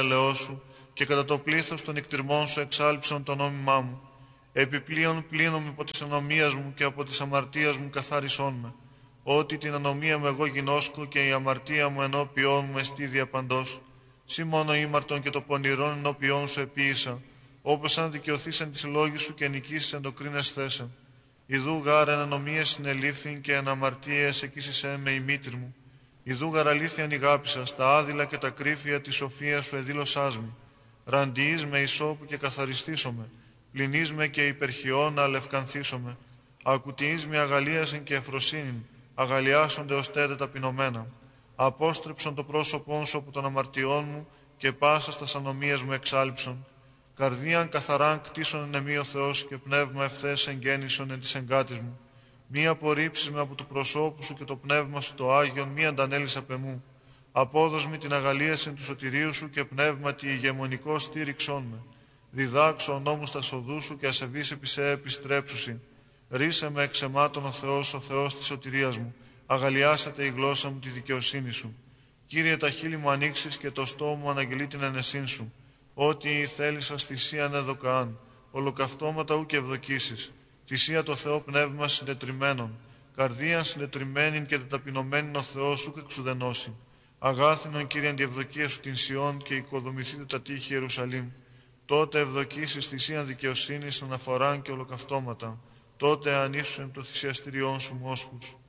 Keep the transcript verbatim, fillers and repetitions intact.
έλεος σου, και κατά το πλήθος των εκτιρμών σου εξάλειψον το νόμιμά μου. Επιπλέον πλύνομαι από της ανομίας μου και από της αμαρτίας μου καθάρισόν με. Ότι την ανομία μου εγώ γινώσκω και η αμαρτία μου ενώπιόν μου εστί διαπαντός. Σύ μόνο ήμαρτον και το πονηρόν ενώπιόν σου επίησα, όπως αν δικαιωθείς εν της λόγης σου και νικήσεις εν το κρίνες θέσεν. Ιδού γάρ εν ανομίες συνελήφθην και εν αμαρτίες εκείσισέ με η μήτρη μου. Ιδού γαρ αλήθειαν ηγάπησα, στα άδειλα και τα κρύφια τη σοφία σου εδήλωσάς μη. Ραντιείς με ισόπου και καθαριστήσομαι, πλυνείς με και υπερχιών να αλευκανθήσομαι. Ακουτιείς με αγαλίασιν και ευφροσύνην, αγαλιάσονται ως τέτε ταπεινωμένα. Απόστρεψον το πρόσωπόν σου από των αμαρτιών μου και πάσα στα ανομίας μου εξάλειψον. Καρδίαν καθαράν κτίσον εν εμή ο Θεός και πνεύμα ευθές εγγέννησον εν της εγκάτης μου. Μη απορρίψεις με από του προσώπου σου και το πνεύμα σου το Άγιον μη αντανέλεις απ' εμού. Απόδος μη την αγαλίαση του σωτηρίου σου και πνεύματι ηγεμονικό στήριξόν με. Διδάξω ο νόμους τα σοδού σου και ασεβείς επί σε επιστρέψουσι. Ρίσε με εξαιμάτων ο Θεός, ο Θεός της σωτηρίας μου. Αγαλιάσατε η γλώσσα μου τη δικαιοσύνη σου. Κύριε, τα χείλη μου ανοίξεις και το στόμα μου αναγγελεί την ενεσύν σου. Ό,τι θέλησας θυσίαν έδωκαν, ολοκαυτώματα ου και ευδοκίσεις. Θυσία το Θεό πνεύμα συντετριμένων. Καρδίαν συντετριμένην και τεταπεινωμένην ο Θεός ουκ εξουδενώσει. Αγάθινον, Κύριε, αντιευδοκία σου την Σιών και οικοδομηθείτε τα τείχη Ιερουσαλήμ. Τότε ευδοκίσεις θυσίαν δικαιοσύνης αναφοράν και ολοκαυτώματα. Τότε ανήσουσεν το θυσιαστήριόν σου μόσχους.